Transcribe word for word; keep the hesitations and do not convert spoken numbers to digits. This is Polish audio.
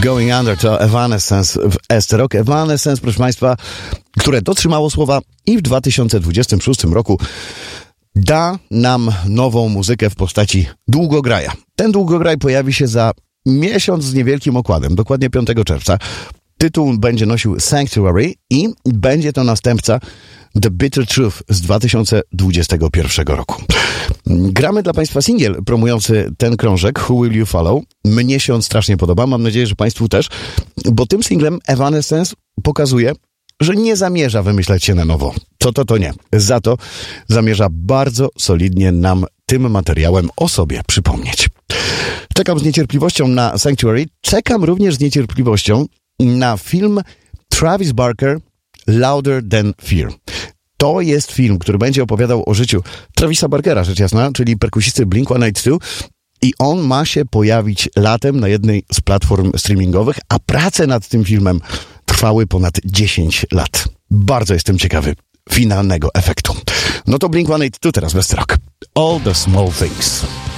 Going Under to Evanescence w Ester Rock. Evanescence, proszę Państwa, które dotrzymało słowa i w dwa tysiące dwudziestym szóstym roku da nam nową muzykę w postaci długograja. Ten długograj pojawi się za miesiąc z niewielkim okładem, dokładnie piątego czerwca. Tytuł będzie nosił Sanctuary i będzie to następca The Bitter Truth z dwa tysiące dwudziestego pierwszego roku. Gramy dla Państwa singiel promujący ten krążek, Who Will You Follow? Mnie się on strasznie podoba, mam nadzieję, że Państwu też, bo tym singlem Evanescence pokazuje, że nie zamierza wymyślać się na nowo. Co to, to nie. Za to zamierza bardzo solidnie nam tym materiałem o sobie przypomnieć. Czekam z niecierpliwością na Sanctuary. Czekam również z niecierpliwością na film Travis Barker Louder Than Fear. To jest film, który będzie opowiadał o życiu Travisa Barkera, rzecz jasna, czyli perkusisty Blink sto osiemdziesiąt dwa, i on ma się pojawić latem na jednej z platform streamingowych, a prace nad tym filmem trwały ponad dziesięć lat. Bardzo jestem ciekawy finalnego efektu. No to Blink sto osiemdziesiąt dwa teraz bez rock. All the Small Things.